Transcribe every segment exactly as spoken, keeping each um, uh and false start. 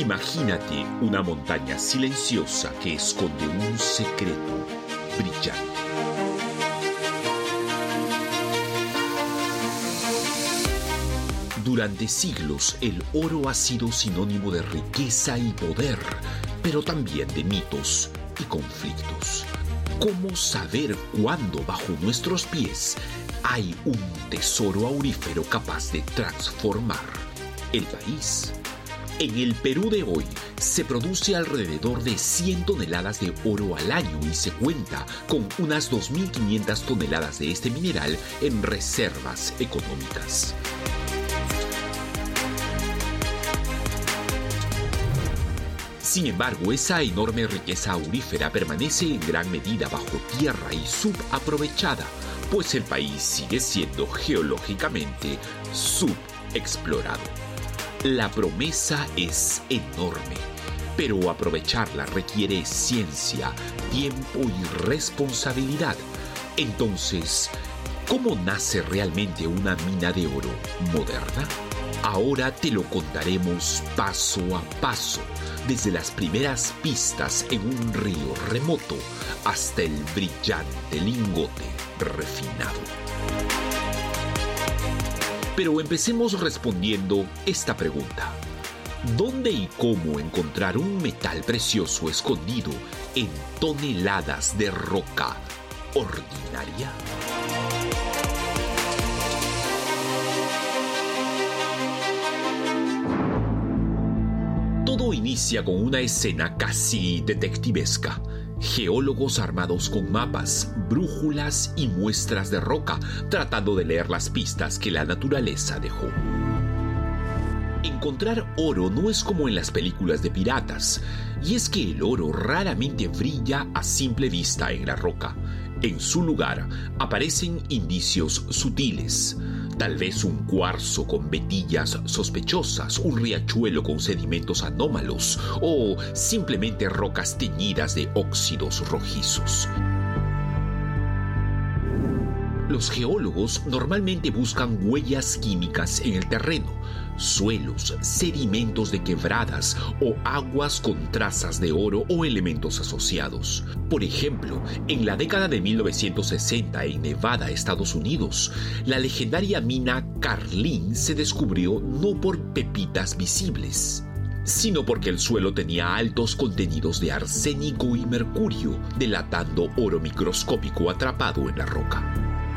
Imagínate una montaña silenciosa que esconde un secreto brillante. Durante siglos, el oro ha sido sinónimo de riqueza y poder, pero también de mitos y conflictos. ¿Cómo saber cuándo bajo nuestros pies hay un tesoro aurífero capaz de transformar el país? En el Perú de hoy se produce alrededor de cien toneladas de oro al año y se cuenta con unas dos mil quinientas toneladas de este mineral en reservas económicas. Sin embargo, esa enorme riqueza aurífera permanece en gran medida bajo tierra y subaprovechada, pues el país sigue siendo geológicamente subexplorado. La promesa es enorme, pero aprovecharla requiere ciencia, tiempo y responsabilidad. Entonces, ¿cómo nace realmente una mina de oro moderna? Ahora te lo contaremos paso a paso, desde las primeras pistas en un río remoto hasta el brillante lingote refinado. Pero empecemos respondiendo esta pregunta. ¿Dónde y cómo encontrar un metal precioso escondido en toneladas de roca ordinaria? Todo inicia con una escena casi detectivesca. Geólogos armados con mapas, brújulas y muestras de roca, tratando de leer las pistas que la naturaleza dejó. Encontrar oro no es como en las películas de piratas, y es que el oro raramente brilla a simple vista en la roca. En su lugar aparecen indicios sutiles. Tal vez un cuarzo con vetillas sospechosas, un riachuelo con sedimentos anómalos o simplemente rocas teñidas de óxidos rojizos. Los geólogos normalmente buscan huellas químicas en el terreno, suelos, sedimentos de quebradas o aguas con trazas de oro o elementos asociados. Por ejemplo, en la década de mil novecientos sesenta en Nevada, Estados Unidos, la legendaria mina Carlin se descubrió no por pepitas visibles, sino porque el suelo tenía altos contenidos de arsénico y mercurio, delatando oro microscópico atrapado en la roca.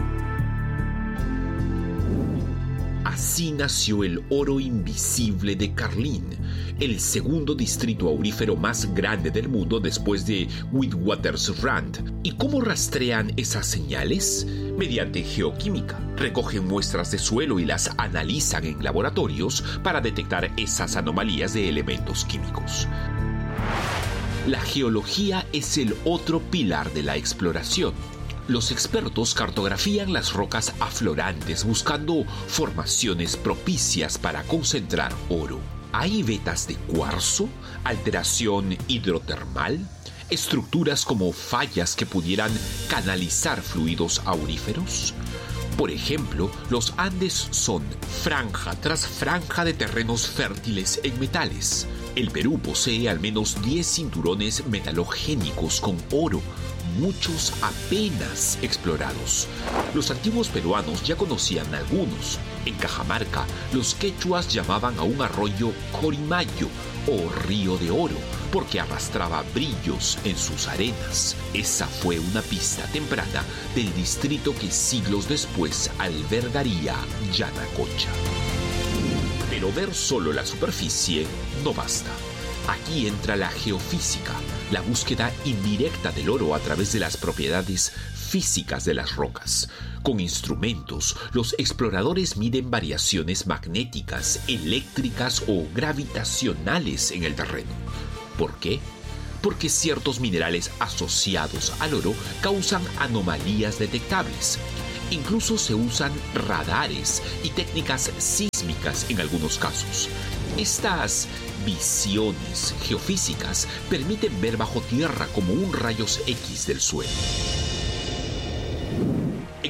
Así nació el oro invisible de Carlin, el segundo distrito aurífero más grande del mundo después de Witwatersrand. ¿Y cómo rastrean esas señales? Mediante geoquímica. Recogen muestras de suelo y las analizan en laboratorios para detectar esas anomalías de elementos químicos. La geología es el otro pilar de la exploración. Los expertos cartografían las rocas aflorantes buscando formaciones propicias para concentrar oro. ¿Hay vetas de cuarzo? ¿Alteración hidrotermal? ¿Estructuras como fallas que pudieran canalizar fluidos auríferos? Por ejemplo, los Andes son franja tras franja de terrenos fértiles en metales. El Perú posee al menos diez cinturones metalogénicos con oro, muchos apenas explorados. Los antiguos peruanos ya conocían algunos. En Cajamarca, los quechuas llamaban a un arroyo Corimayo o río de oro, porque arrastraba brillos en sus arenas. Esa fue una pista temprana del distrito que siglos después albergaría Yanacocha. Pero ver solo la superficie no basta. Aquí entra la geofísica, la búsqueda indirecta del oro a través de las propiedades físicas de las rocas. Con instrumentos, los exploradores miden variaciones magnéticas, eléctricas o gravitacionales en el terreno. ¿Por qué? Porque ciertos minerales asociados al oro causan anomalías detectables. Incluso se usan radares y técnicas sísmicas en algunos casos. Estas visiones geofísicas permiten ver bajo tierra como un rayos X del suelo. En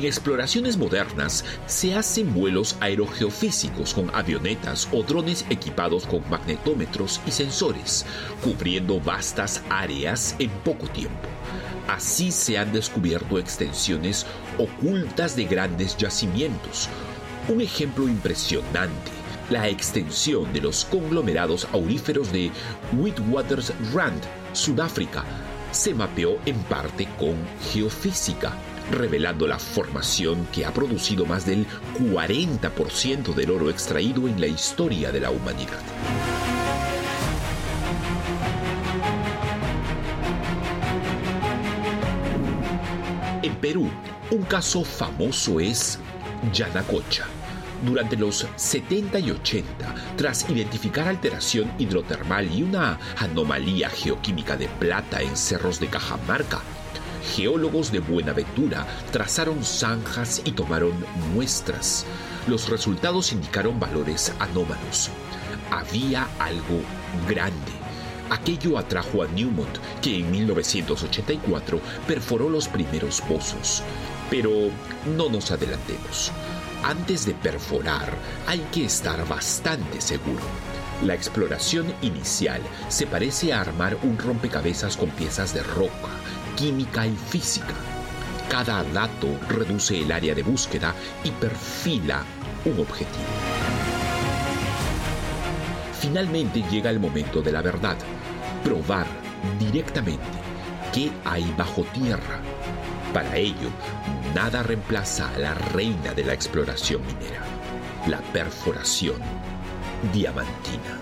En exploraciones modernas se hacen vuelos aerogeofísicos con avionetas o drones equipados con magnetómetros y sensores, cubriendo vastas áreas en poco tiempo. Así se han descubierto extensiones ocultas de grandes yacimientos. Un ejemplo impresionante: la extensión de los conglomerados auríferos de Witwatersrand, Sudáfrica, se mapeó en parte con geofísica, revelando la formación que ha producido más del cuarenta por ciento del oro extraído en la historia de la humanidad. En Perú, un caso famoso es Yanacocha. Durante los setenta y ochenta, tras identificar alteración hidrotermal y una anomalía geoquímica de plata en cerros de Cajamarca, geólogos de Buenaventura trazaron zanjas y tomaron muestras. Los resultados indicaron valores anómalos. Había algo grande. Aquello atrajo a Newmont, que en mil novecientos ochenta y cuatro perforó los primeros pozos. Pero no nos adelantemos. Antes de perforar, hay que estar bastante seguro. La exploración inicial se parece a armar un rompecabezas con piezas de roca, química y física. Cada dato reduce el área de búsqueda y perfila un objetivo. Finalmente llega el momento de la verdad: probar directamente qué hay bajo tierra. Para ello, nada reemplaza a la reina de la exploración minera: la perforación diamantina.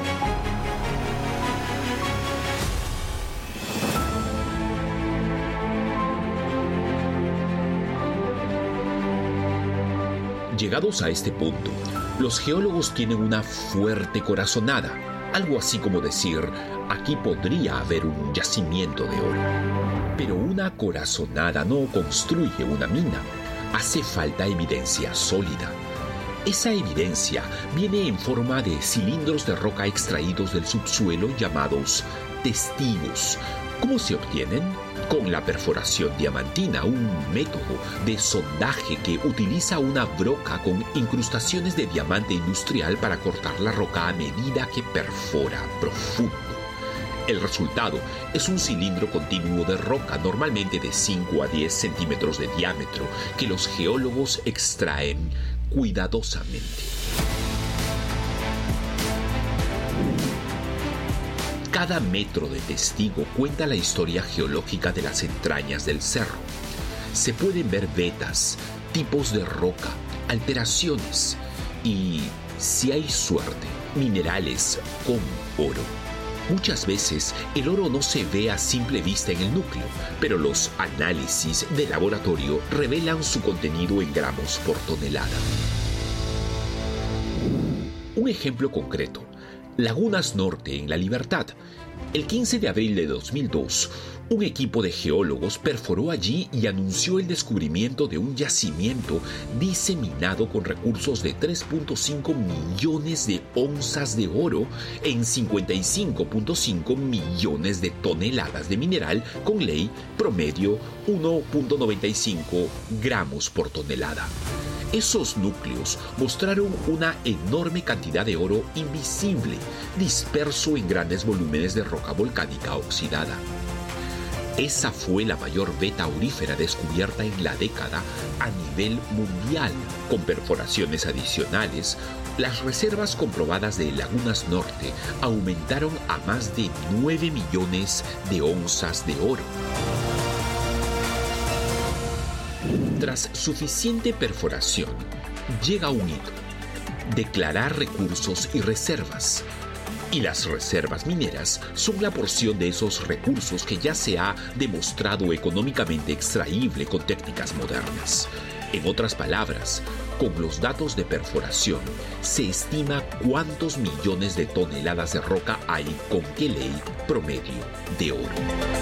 Llegados a este punto, los geólogos tienen una fuerte corazonada, algo así como decir: aquí podría haber un yacimiento de oro. Pero una corazonada no construye una mina. Hace falta evidencia sólida. Esa evidencia viene en forma de cilindros de roca extraídos del subsuelo llamados testigos. ¿Cómo se obtienen? Con la perforación diamantina, un método de sondaje que utiliza una broca con incrustaciones de diamante industrial para cortar la roca a medida que perfora profundo. El resultado es un cilindro continuo de roca, normalmente de cinco a diez centímetros de diámetro, que los geólogos extraen cuidadosamente. Cada metro de testigo cuenta la historia geológica de las entrañas del cerro. Se pueden ver vetas, tipos de roca, alteraciones y, si hay suerte, minerales como oro. Muchas veces el oro no se ve a simple vista en el núcleo, pero los análisis de laboratorio revelan su contenido en gramos por tonelada. Un ejemplo concreto: Lagunas Norte en La Libertad. El quince de abril de dos mil dos, un equipo de geólogos perforó allí y anunció el descubrimiento de un yacimiento diseminado con recursos de tres punto cinco millones de onzas de oro en cincuenta y cinco punto cinco millones de toneladas de mineral con ley promedio uno punto noventa y cinco gramos por tonelada. Esos núcleos mostraron una enorme cantidad de oro invisible, disperso en grandes volúmenes de roca volcánica oxidada. Esa fue la mayor veta aurífera descubierta en la década a nivel mundial. Con perforaciones adicionales, las reservas comprobadas de Lagunas Norte aumentaron a más de nueve millones de onzas de oro. Tras suficiente perforación, llega un hito: declarar recursos y reservas. Y las reservas mineras son la porción de esos recursos que ya se ha demostrado económicamente extraíble con técnicas modernas. En otras palabras, con los datos de perforación, se estima cuántos millones de toneladas de roca hay con qué ley promedio de oro.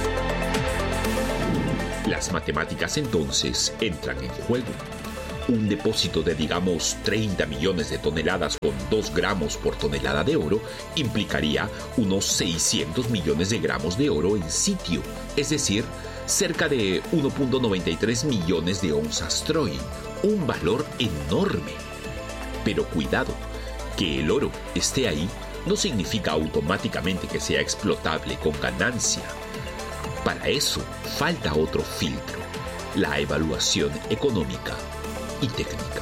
Las matemáticas entonces entran en juego. Un depósito de, digamos, treinta millones de toneladas con dos gramos por tonelada de oro implicaría unos seiscientos millones de gramos de oro en sitio, es decir, cerca de uno punto noventa y tres millones de onzas Troy, un valor enorme. Pero cuidado, que el oro esté ahí no significa automáticamente que sea explotable con ganancia. Para eso falta otro filtro, la evaluación económica y técnica.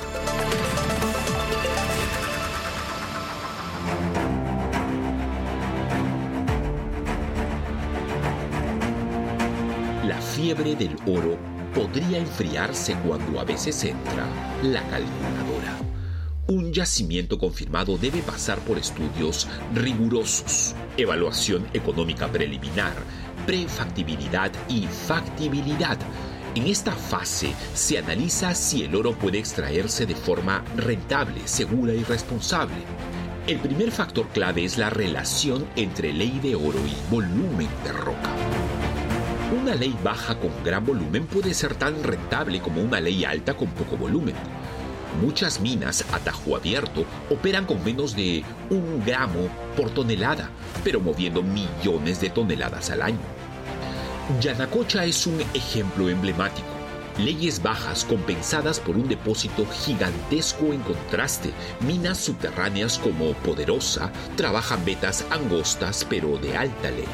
La fiebre del oro podría enfriarse cuando a veces entra la calculadora. Un yacimiento confirmado debe pasar por estudios rigurosos, evaluación económica preliminar, prefactibilidad y factibilidad. En esta fase se analiza si el oro puede extraerse de forma rentable, segura y responsable. El primer factor clave es la relación entre ley de oro y volumen de roca. Una ley baja con gran volumen puede ser tan rentable como una ley alta con poco volumen. Muchas minas a tajo abierto operan con menos de un gramo por tonelada, pero moviendo millones de toneladas al año. Yanacocha es un ejemplo emblemático. Leyes bajas compensadas por un depósito gigantesco en contraste. Minas subterráneas como Poderosa trabajan vetas angostas pero de alta ley.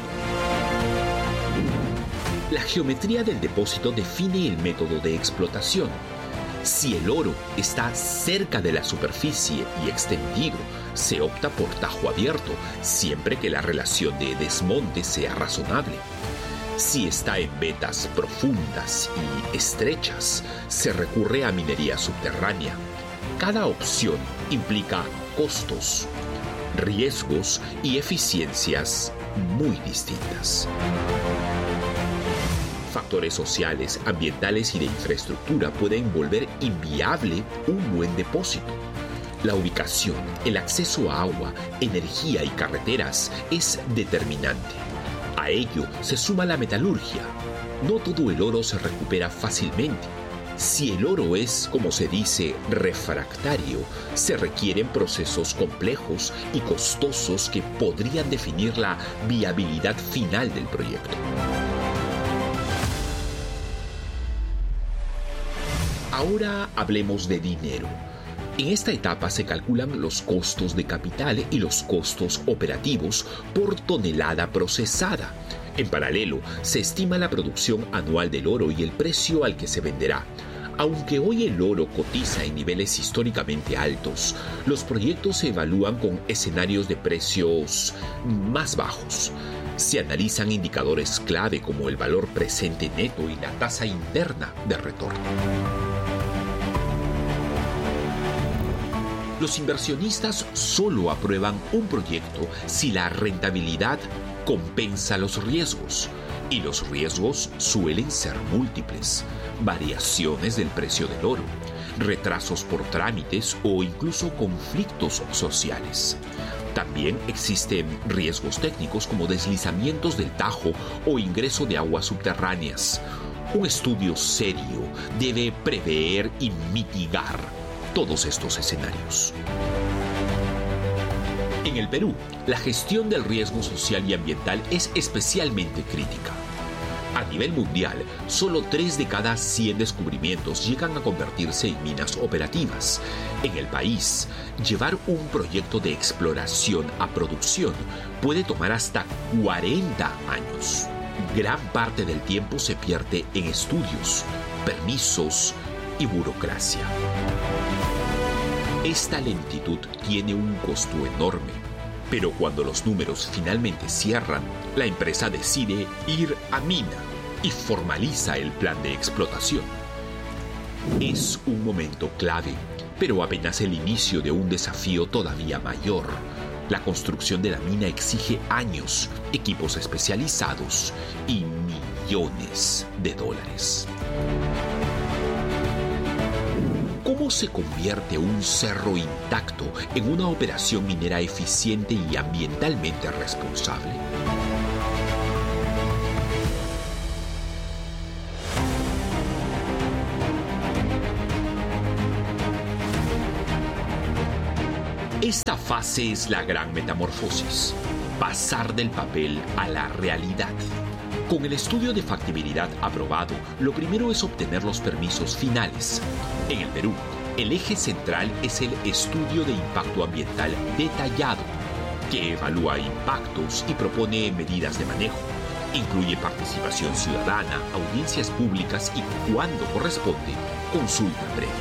La geometría del depósito define el método de explotación. Si el oro está cerca de la superficie y extendido, se opta por tajo abierto, siempre que la relación de desmonte sea razonable. Si está en vetas profundas y estrechas, se recurre a minería subterránea. Cada opción implica costos, riesgos y eficiencias muy distintas. Factores sociales, ambientales y de infraestructura pueden volver inviable un buen depósito. La ubicación, el acceso a agua, energía y carreteras es determinante. A ello se suma la metalurgia. No todo el oro se recupera fácilmente. Si el oro es, como se dice, refractario, se requieren procesos complejos y costosos que podrían definir la viabilidad final del proyecto. Ahora hablemos de dinero. En esta etapa se calculan los costos de capital y los costos operativos por tonelada procesada. En paralelo, se estima la producción anual del oro y el precio al que se venderá. Aunque hoy el oro cotiza en niveles históricamente altos, los proyectos se evalúan con escenarios de precios más bajos. Se analizan indicadores clave como el valor presente neto y la tasa interna de retorno. Los inversionistas solo aprueban un proyecto si la rentabilidad compensa los riesgos, y los riesgos suelen ser múltiples: variaciones del precio del oro, retrasos por trámites o incluso conflictos sociales. También existen riesgos técnicos como deslizamientos del Tajo o ingreso de aguas subterráneas. Un estudio serio debe prever y mitigar todos estos escenarios. En el Perú, la gestión del riesgo social y ambiental es especialmente crítica. A nivel mundial, solo tres de cada cien descubrimientos llegan a convertirse en minas operativas. En el país, llevar un proyecto de exploración a producción puede tomar hasta cuarenta años. Gran parte del tiempo se pierde en estudios, permisos y burocracia. Esta lentitud tiene un costo enorme, pero cuando los números finalmente cierran, la empresa decide ir a mina y formaliza el plan de explotación. Es un momento clave, pero apenas el inicio de un desafío todavía mayor. La construcción de la mina exige años, equipos especializados y millones de dólares. ¿Cómo se convierte un cerro intacto en una operación minera eficiente y ambientalmente responsable? Esta fase es la gran metamorfosis, pasar del papel a la realidad. Con el estudio de factibilidad aprobado, lo primero es obtener los permisos finales. En el Perú, el eje central es el estudio de impacto ambiental detallado, que evalúa impactos y propone medidas de manejo. Incluye participación ciudadana, audiencias públicas y, cuando corresponde, consulta previa.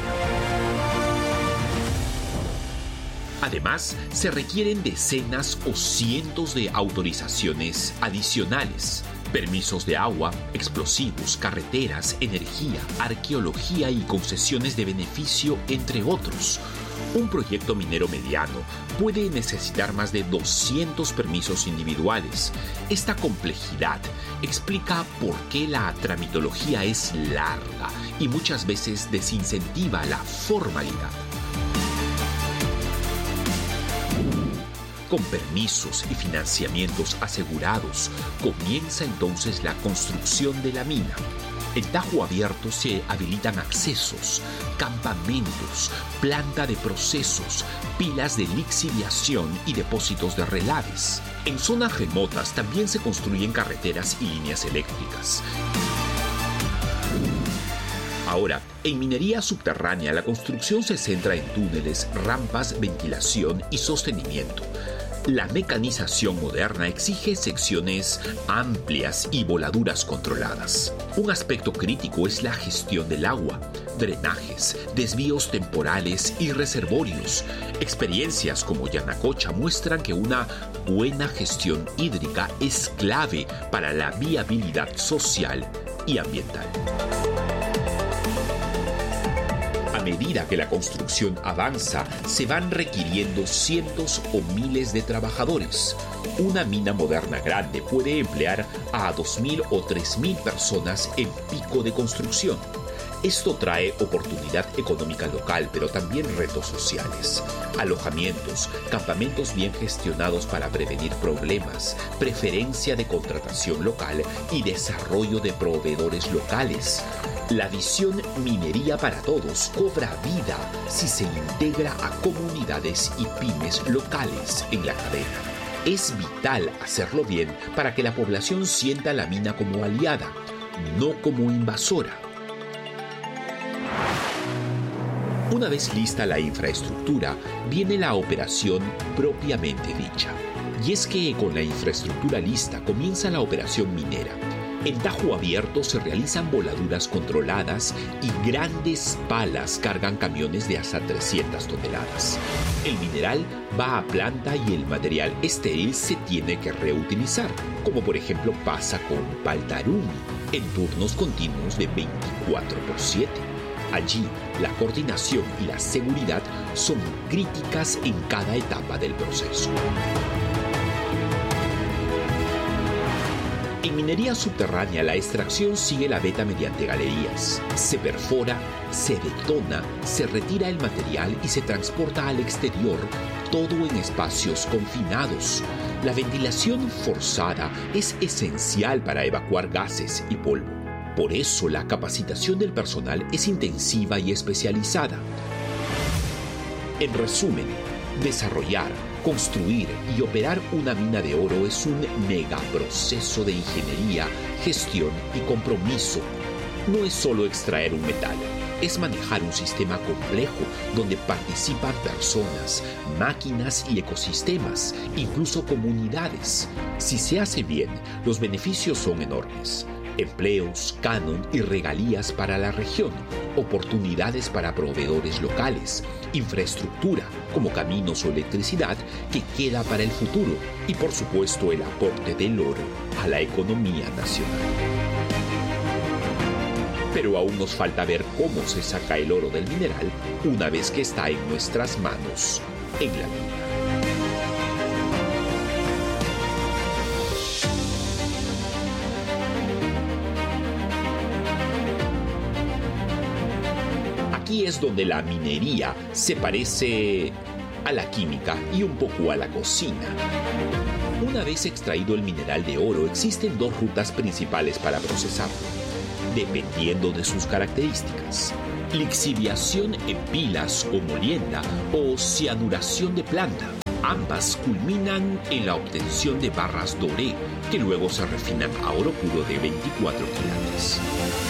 Además, se requieren decenas o cientos de autorizaciones adicionales, permisos de agua, explosivos, carreteras, energía, arqueología y concesiones de beneficio, entre otros. Un proyecto minero mediano puede necesitar más de doscientos permisos individuales. Esta complejidad explica por qué la tramitología es larga y muchas veces desincentiva la formalidad. Con permisos y financiamientos asegurados, comienza entonces la construcción de la mina. En Tajo Abierto se habilitan accesos, campamentos, planta de procesos, pilas de lixiviación y depósitos de relaves. En zonas remotas también se construyen carreteras y líneas eléctricas. Ahora, en minería subterránea la construcción se centra en túneles, rampas, ventilación y sostenimiento. La mecanización moderna exige secciones amplias y voladuras controladas. Un aspecto crítico es la gestión del agua, drenajes, desvíos temporales y reservorios. Experiencias como Yanacocha muestran que una buena gestión hídrica es clave para la viabilidad social y ambiental. A medida que la construcción avanza, se van requiriendo cientos o miles de trabajadores. Una mina moderna grande puede emplear a dos mil o tres mil personas en pico de construcción. Esto trae oportunidad económica local, pero también retos sociales. Alojamientos, campamentos bien gestionados para prevenir problemas, preferencia de contratación local y desarrollo de proveedores locales. La visión Minería para Todos cobra vida si se integra a comunidades y pymes locales en la cadena. Es vital hacerlo bien para que la población sienta la mina como aliada, no como invasora. Una vez lista la infraestructura, viene la operación propiamente dicha. Y es que con la infraestructura lista comienza la operación minera. En Tajo Abierto se realizan voladuras controladas y grandes palas cargan camiones de hasta trescientas toneladas. El mineral va a planta y el material estéril se tiene que reutilizar, como por ejemplo pasa con Paltaruni, en turnos continuos de veinticuatro por siete. Allí, la coordinación y la seguridad son críticas en cada etapa del proceso. En minería subterránea, la extracción sigue la veta mediante galerías. Se perfora, se detona, se retira el material y se transporta al exterior, todo en espacios confinados. La ventilación forzada es esencial para evacuar gases y polvo. Por eso, la capacitación del personal es intensiva y especializada. En resumen, desarrollar, construir y operar una mina de oro es un megaproceso de ingeniería, gestión y compromiso. No es solo extraer un metal, es manejar un sistema complejo donde participan personas, máquinas y ecosistemas, incluso comunidades. Si se hace bien, los beneficios son enormes. Empleos, canon y regalías para la región, oportunidades para proveedores locales, infraestructura como caminos o electricidad que queda para el futuro y por supuesto el aporte del oro a la economía nacional. Pero aún nos falta ver cómo se saca el oro del mineral una vez que está en nuestras manos en la mina. Aquí es donde la minería se parece a la química y un poco a la cocina. Una vez extraído el mineral de oro, existen dos rutas principales para procesarlo, dependiendo de sus características: lixiviación en pilas o molienda o cianuración de planta. Ambas culminan en la obtención de barras doré, que luego se refinan a oro puro de veinticuatro quilates.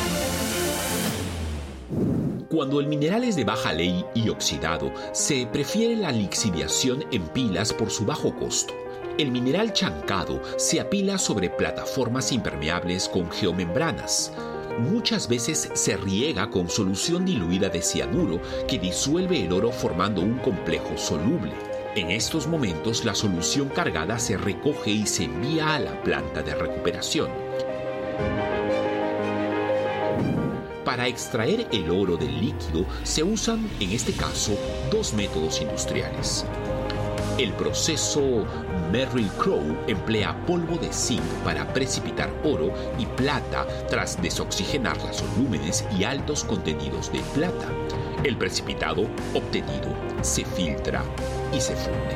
Cuando el mineral es de baja ley y oxidado, se prefiere la lixiviación en pilas por su bajo costo. El mineral chancado se apila sobre plataformas impermeables con geomembranas. Muchas veces se riega con solución diluida de cianuro que disuelve el oro formando un complejo soluble. En estos momentos, la solución cargada se recoge y se envía a la planta de recuperación. Para extraer el oro del líquido se usan, en este caso, dos métodos industriales. El proceso Merrill-Crowe emplea polvo de zinc para precipitar oro y plata tras desoxigenar los volúmenes y altos contenidos de plata. El precipitado obtenido se filtra y se funde.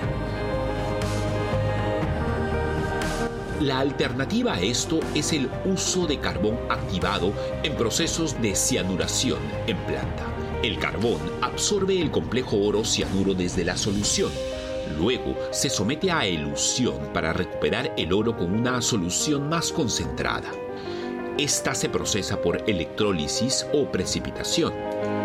La alternativa a esto es el uso de carbón activado en procesos de cianuración en planta. El carbón absorbe el complejo oro-cianuro desde la solución. Luego se somete a elusión para recuperar el oro con una solución más concentrada. Esta se procesa por electrólisis o precipitación.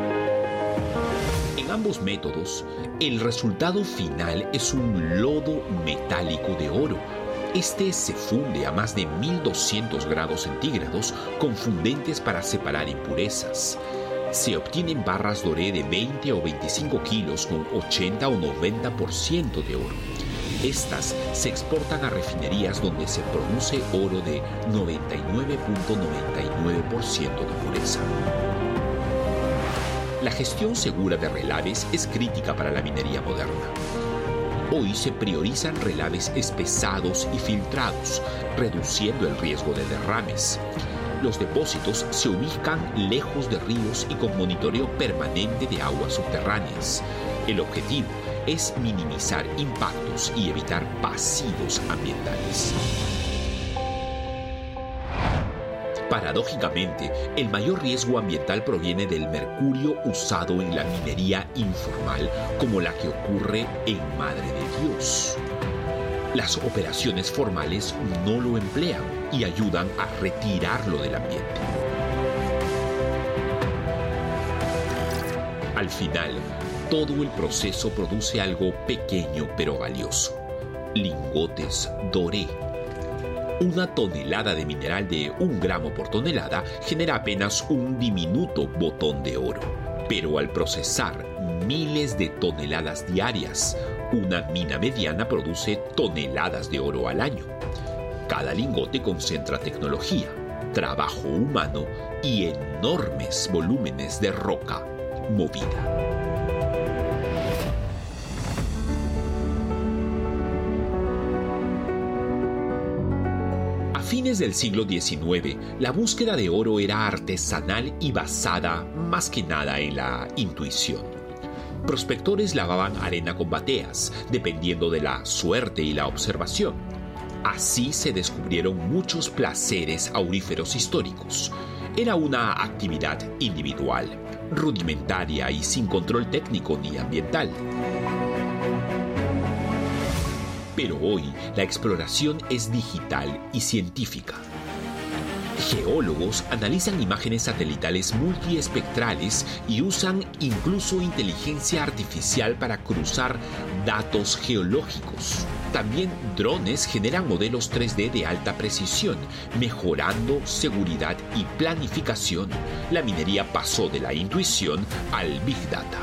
En ambos métodos, el resultado final es un lodo metálico de oro. Este se funde a más de mil doscientos grados centígrados con fundentes para separar impurezas. Se obtienen barras doré de veinte o veinticinco kilos con ochenta o noventa por ciento de oro. Estas se exportan a refinerías donde se produce oro de noventa y nueve punto noventa y nueve por ciento de pureza. La gestión segura de relaves es crítica para la minería moderna. Hoy se priorizan relaves espesados y filtrados, reduciendo el riesgo de derrames. Los depósitos se ubican lejos de ríos y con monitoreo permanente de aguas subterráneas. El objetivo es minimizar impactos y evitar pasivos ambientales. Paradójicamente, el mayor riesgo ambiental proviene del mercurio usado en la minería informal, como la que ocurre en Madre de Dios. Las operaciones formales no lo emplean y ayudan a retirarlo del ambiente. Al final, todo el proceso produce algo pequeño pero valioso: lingotes doré. Una tonelada de mineral de un gramo por tonelada genera apenas un diminuto botón de oro. Pero al procesar miles de toneladas diarias, una mina mediana produce toneladas de oro al año. Cada lingote concentra tecnología, trabajo humano y enormes volúmenes de roca movida. A fines del siglo diecinueve, la búsqueda de oro era artesanal y basada más que nada en la intuición. Prospectores lavaban arena con bateas, dependiendo de la suerte y la observación. Así se descubrieron muchos placeres auríferos históricos. Era una actividad individual, rudimentaria y sin control técnico ni ambiental. Pero hoy la exploración es digital y científica. Geólogos analizan imágenes satelitales multiespectrales y usan incluso inteligencia artificial para cruzar datos geológicos. También drones generan modelos tres D de alta precisión, mejorando seguridad y planificación. La minería pasó de la intuición al Big Data.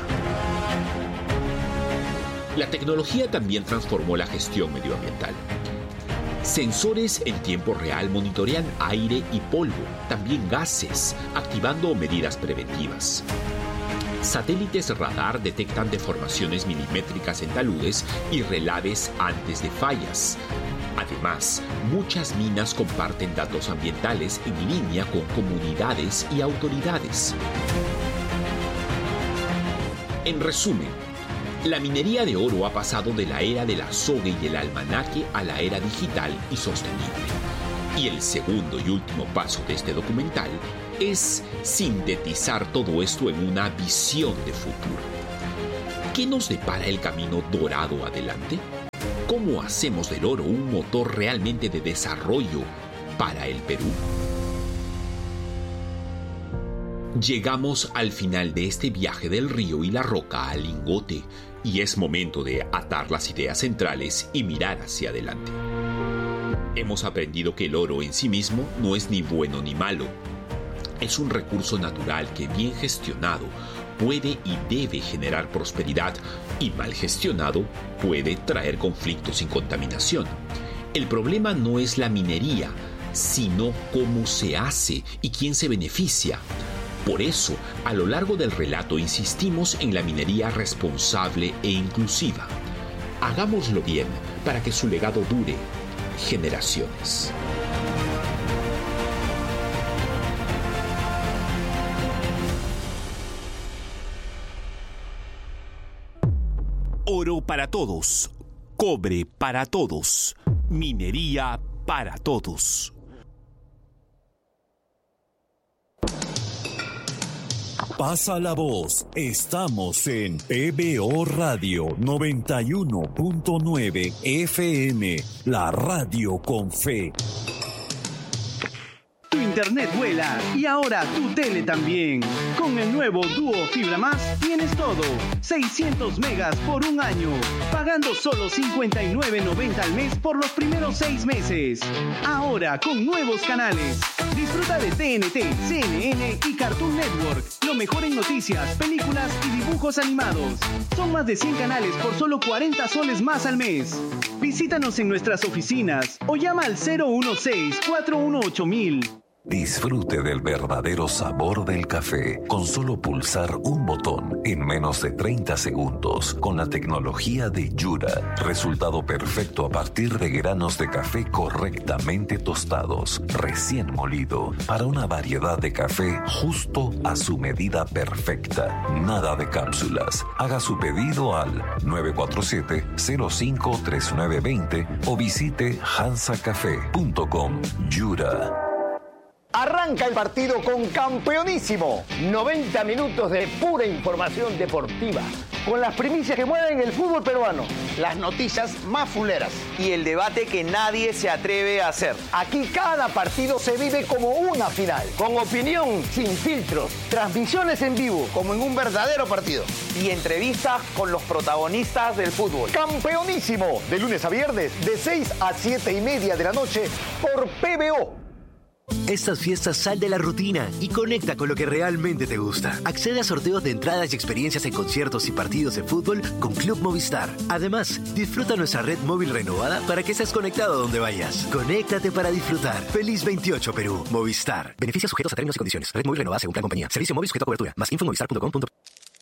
La tecnología también transformó la gestión medioambiental. Sensores en tiempo real monitorean aire y polvo, también gases, activando medidas preventivas. Satélites radar detectan deformaciones milimétricas en taludes y relaves antes de fallas. Además, muchas minas comparten datos ambientales en línea con comunidades y autoridades. En resumen, la minería de oro ha pasado de la era de la soga y del almanaque a la era digital y sostenible. Y el segundo y último paso de este documental es sintetizar todo esto en una visión de futuro. ¿Qué nos depara el camino dorado adelante? ¿cómo hacemos del oro un motor realmente de desarrollo para el Perú? Llegamos al final de este viaje del río y la roca al lingote, y es momento de atar las ideas centrales y mirar hacia adelante. Hemos aprendido que el oro en sí mismo no es ni bueno ni malo. Es un recurso natural que, bien gestionado, puede y debe generar prosperidad, y mal gestionado puede traer conflictos y contaminación. El problema no es la minería, sino cómo se hace y quién se beneficia. Por eso, a lo largo del relato insistimos en la minería responsable e inclusiva. Hagámoslo bien para que su legado dure generaciones. Oro para todos, cobre para todos, minería para todos. Pasa la voz, estamos en P B O Radio noventa y uno punto nueve F M, la radio con fe. Tu internet vuela y ahora tu tele también. Con el nuevo Duo Fibra Más tienes todo. seiscientos megas por un año, pagando solo cincuenta y nueve noventa al mes por los primeros seis meses. Ahora con nuevos canales. Disfruta de T N T, C N N y Cartoon Network. Lo mejor en noticias, películas y dibujos animados. Son más de cien canales por solo cuarenta soles más al mes. Visítanos en nuestras oficinas o llama al cero uno seis, cuatro uno ocho mil. Disfrute del verdadero sabor del café con solo pulsar un botón en menos de treinta segundos con la tecnología de Yura. Resultado perfecto a partir de granos de café correctamente tostados, recién molido, para una variedad de café justo a su medida perfecta. Nada de cápsulas. Haga su pedido al nueve cuatro siete, cero cinco tres nueve dos cero o visite hansa café punto com. Yura. Arranca el partido con Campeonísimo. noventa minutos de pura información deportiva, con las primicias que mueven el fútbol peruano, las noticias más fuleras y el debate que nadie se atreve a hacer. Aquí cada partido se vive como una final, con opinión sin filtros, transmisiones en vivo, como en un verdadero partido, y entrevistas con los protagonistas del fútbol. Campeonísimo, de lunes a viernes, de seis a siete y media de la noche, por P B O. Estas fiestas sal de la rutina y conecta con lo que realmente te gusta. Accede a sorteos de entradas y experiencias en conciertos y partidos de fútbol con Club Movistar. Además, disfruta nuestra red móvil renovada para que estés conectado donde vayas. Conéctate para disfrutar. Feliz veintiocho Perú. Movistar. Beneficios sujetos a términos y condiciones. Red móvil renovada según plan compañía. Servicio móvil sujeto a cobertura. Más info en movistar punto com punto pe.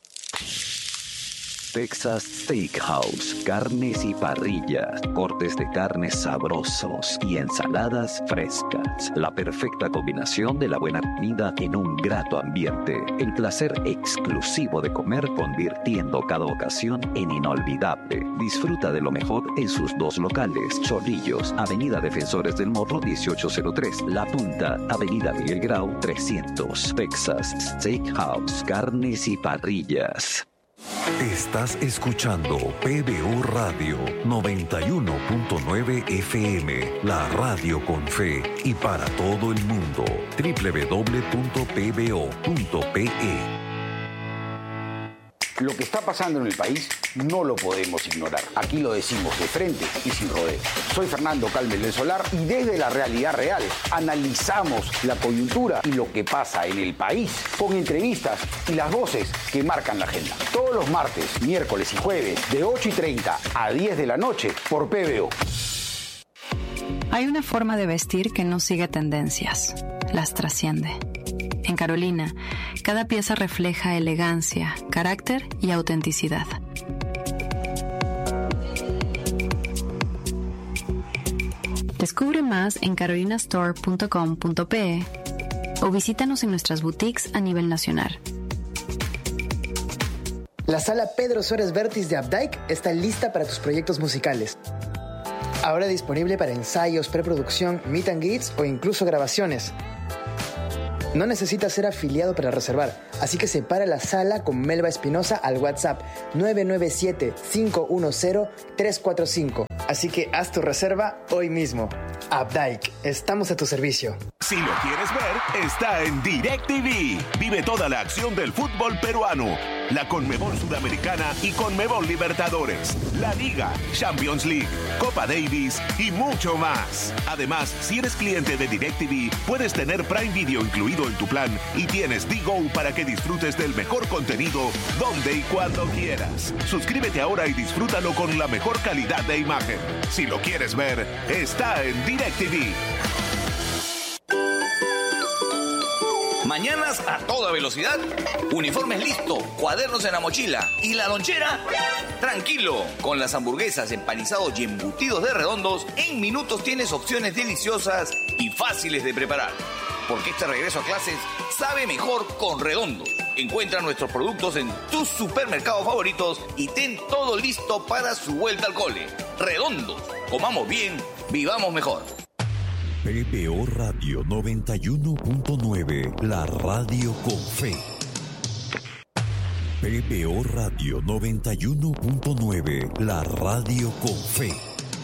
Texas Steakhouse, carnes y parrillas, cortes de carnes sabrosos y ensaladas frescas. La perfecta combinación de la buena comida en un grato ambiente. El placer exclusivo de comer convirtiendo cada ocasión en inolvidable. Disfruta de lo mejor en sus dos locales. Chorrillos, Avenida Defensores del Morro dieciocho cero tres. La Punta, Avenida Miguel Grau trescientos. Texas Steakhouse, carnes y parrillas. Estás escuchando P B O Radio noventa y uno punto nueve F M, la radio con fe y para todo el mundo. doble u doble u doble u punto p b o punto p e. Lo que está pasando en el país no lo podemos ignorar. Aquí lo decimos de frente y sin rodeos. Soy Fernando Calmes del Solar y desde la realidad real analizamos la coyuntura y lo que pasa en el país con entrevistas y las voces que marcan la agenda. Todos los martes, miércoles y jueves de ocho y treinta a diez de la noche por P B O. Hay una forma de vestir que no sigue tendencias, las trasciende. En Carolina, cada pieza refleja elegancia, carácter y autenticidad. Descubre más en carolina store punto com punto pe e o visítanos en nuestras boutiques a nivel nacional. La sala Pedro Suárez Vértiz de Updike está lista para tus proyectos musicales. Ahora disponible para ensayos, preproducción, meet and greets o incluso grabaciones. No necesitas ser afiliado para reservar, así que separa la sala con Melba Espinosa al WhatsApp nueve nueve siete, cinco uno cero, tres cuatro cinco. Así que haz tu reserva hoy mismo. Updike, estamos a tu servicio. Si lo quieres ver, está en DirecTV. Vive toda la acción del fútbol peruano, la Conmebol Sudamericana y Conmebol Libertadores, la Liga, Champions League, Copa Davis y mucho más. Además, si eres cliente de DirecTV, puedes tener Prime Video incluido en tu plan y tienes D-Go para que disfrutes del mejor contenido donde y cuando quieras. Suscríbete ahora y disfrútalo con la mejor calidad de imagen. Si lo quieres ver, está en DirecTV. Mañanas a toda velocidad, uniformes listo, cuadernos en la mochila y la lonchera, tranquilo. Con las hamburguesas, empanizados y embutidos de Redondos, en minutos tienes opciones deliciosas y fáciles de preparar. Porque este regreso a clases sabe mejor con Redondos. Encuentra nuestros productos en tus supermercados favoritos y ten todo listo para su vuelta al cole. Redondos, comamos bien, vivamos mejor. P B O Radio noventa y uno punto nueve, la radio con fe. P B O Radio noventa y uno punto nueve, la radio con fe.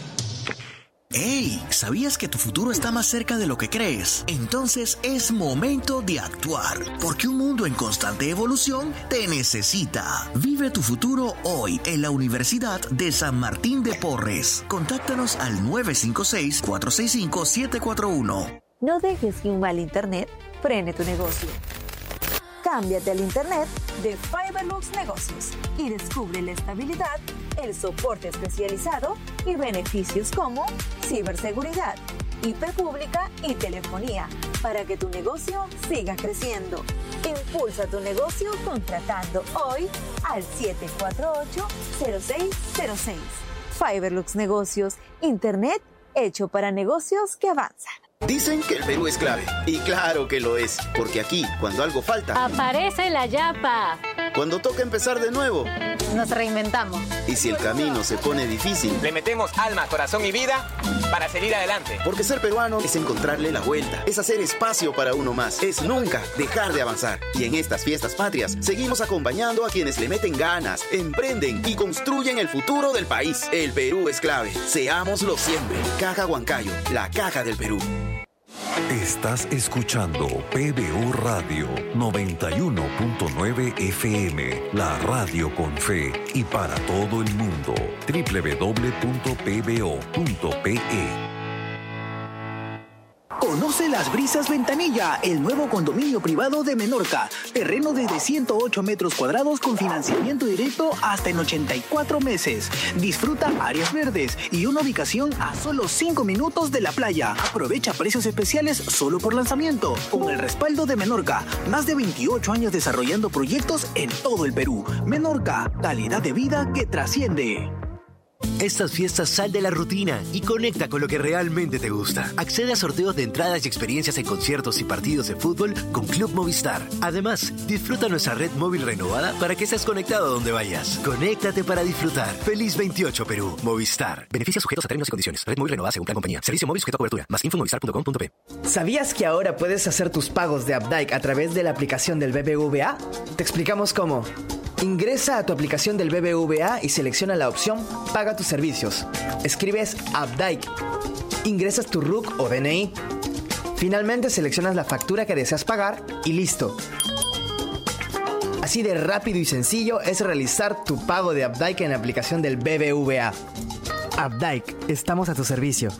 ¡Hey! ¿Sabías que tu futuro está más cerca de lo que crees? Entonces es momento de actuar, porque un mundo en constante evolución te necesita. Vive tu futuro hoy en la Universidad de San Martín de Porres. Contáctanos al nueve cinco seis, cuatro seis cinco, siete cuatro uno. No dejes que un mal internet frene tu negocio. Cámbiate al internet de Fiberlux Negocios y descubre la estabilidad, el soporte especializado y beneficios como ciberseguridad, I P pública y telefonía para que tu negocio siga creciendo. Impulsa tu negocio contratando hoy al siete cuatro ocho, cero seis cero seis. Fiberlux Negocios, internet hecho para negocios que avanzan. Dicen que el Perú es clave, y claro que lo es, porque aquí, cuando algo falta, aparece la yapa. Cuando toca empezar de nuevo, nos reinventamos. Y si el camino se pone difícil, le metemos alma, corazón y vida para salir adelante. Porque ser peruano es encontrarle la vuelta, es hacer espacio para uno más, es nunca dejar de avanzar. Y en estas fiestas patrias, seguimos acompañando a quienes le meten ganas, emprenden y construyen el futuro del país. El Perú es clave, seámoslo siempre. Caja Huancayo, la caja del Perú. Estás escuchando P B O Radio noventa y uno punto nueve F M, la radio con fe y para todo el mundo. doble u doble u doble u punto p b o punto p e. Conoce Las Brisas Ventanilla, el nuevo condominio privado de Menorca. Terreno desde ciento ocho metros cuadrados con financiamiento directo hasta en ochenta y cuatro meses. Disfruta áreas verdes y una ubicación a solo cinco minutos de la playa. Aprovecha precios especiales solo por lanzamiento. Con el respaldo de Menorca, más de veintiocho años desarrollando proyectos en todo el Perú. Menorca, calidad de vida que trasciende. Estas fiestas sal de la rutina y conecta con lo que realmente te gusta. Accede a sorteos de entradas y experiencias en conciertos y partidos de fútbol con Club Movistar. Además, disfruta nuestra red móvil renovada para que estés conectado donde vayas. Conéctate para disfrutar. Feliz veintiocho Perú. Movistar. Beneficios sujetos a términos y condiciones. Red móvil renovada según plan compañía. Servicio móvil sujeto a cobertura. Más info en movistar punto com punto pe. ¿Sabías que ahora puedes hacer tus pagos de Updike a través de la aplicación del B B V A? Te explicamos cómo. Ingresa a tu aplicación del B B V A y selecciona la opción Paga tus servicios. Escribes Updike. Ingresas tu R U C o D N I. Finalmente seleccionas la factura que deseas pagar y listo. Así de rápido y sencillo es realizar tu pago de Updike en la aplicación del B B V A. Updike, estamos a tu servicio.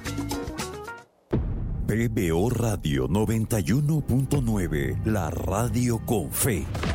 P B O Radio noventa y uno punto nueve, la radio con fe.